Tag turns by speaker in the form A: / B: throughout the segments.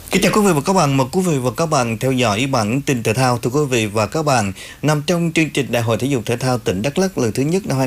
A: Kính chào quý vị và các bạn, mời quý vị và các bạn theo dõi bản tin thể thao. Thưa quý vị và các bạn, nằm trong chương trình Đại hội Thể dục Thể thao tỉnh Đắk Lắk lần thứ nhất năm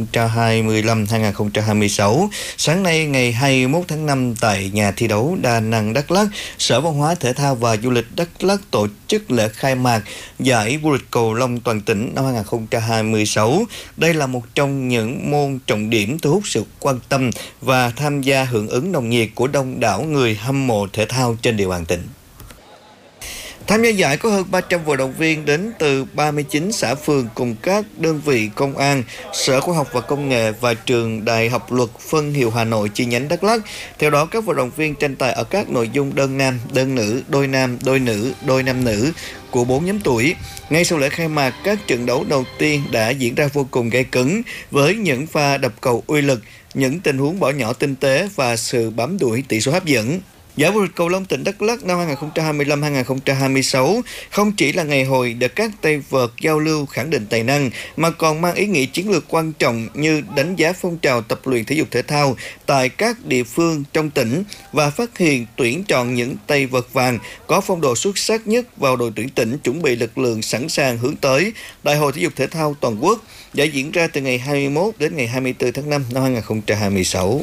A: 2025-2026, sáng nay ngày 21 tháng 5 tại nhà thi đấu Đà Nẵng Đắk Lắk, Sở Văn hóa Thể thao và Du lịch Đắk Lắk tổ chức lễ khai mạc giải vô địch cầu lông toàn tỉnh năm 2026. Đây là một trong những môn trọng điểm thu hút sự quan tâm và tham gia hưởng ứng nồng nhiệt của đông đảo người hâm mộ thể thao trên địa bàn tỉnh. Tham gia giải có hơn 300 vận động viên đến từ 39 xã phường cùng các đơn vị công an, Sở Khoa học và Công nghệ và Trường Đại học Luật phân hiệu Hà Nội chi nhánh Đắk Lắk. Theo đó, các vận động viên tranh tài ở các nội dung đơn nam, đơn nữ, đôi nam, đôi nữ, đôi nam nữ của 4 nhóm tuổi. Ngay sau lễ khai mạc, các trận đấu đầu tiên đã diễn ra vô cùng gay cấn với những pha đập cầu uy lực, những tình huống bỏ nhỏ tinh tế và sự bám đuổi tỷ số hấp dẫn. Giải vô địch cầu lông tỉnh Đắk Lắk năm 2025-2026 không chỉ là ngày hội để các tay vợt giao lưu khẳng định tài năng, mà còn mang ý nghĩa chiến lược quan trọng như đánh giá phong trào tập luyện thể dục thể thao tại các địa phương trong tỉnh và phát hiện tuyển chọn những tay vợt vàng có phong độ xuất sắc nhất vào đội tuyển tỉnh, chuẩn bị lực lượng sẵn sàng hướng tới Đại hội Thể dục Thể thao toàn quốc đã diễn ra từ ngày 21 đến ngày 24 tháng 5 năm 2026.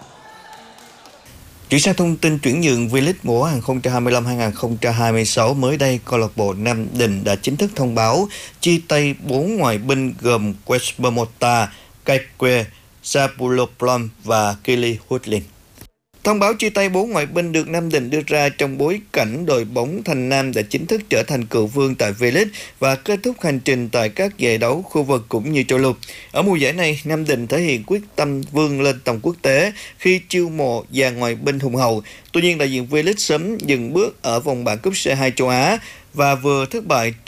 A: Chuyển sang thông tin chuyển nhượng V-League mùa 2025-2026, mới đây câu lạc bộ Nam Định đã chính thức thông báo chia tay 4 ngoại binh gồm Westbermota, Kaikwe, Sapuloplam và Kili Hudlin. Thông báo chia tay 4 ngoại binh được Nam Định đưa ra trong bối cảnh đội bóng Thành Nam đã chính thức trở thành cựu vương tại V-League và kết thúc hành trình tại các giải đấu khu vực cũng như châu lục. Ở mùa giải này, Nam Định thể hiện quyết tâm vươn lên tầm quốc tế khi chiêu mộ dàn ngoại binh hùng hậu. Tuy nhiên, đại diện V-League sớm dừng bước ở vòng bảng cúp C2 châu Á và vừa thất bại